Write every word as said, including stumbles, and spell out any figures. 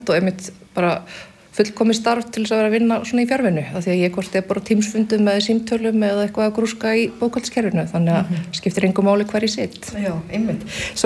og einmitt bara fullkomið starf til þess að vera að vinna svona í fjarvinnu af því að ég hvort er bara á Teams-fundum eða símtölum eða eitthvað að grúska í bókhaldskerfinu þannig að skiptir engu máli hvar ég sit. Já, einmitt. Svo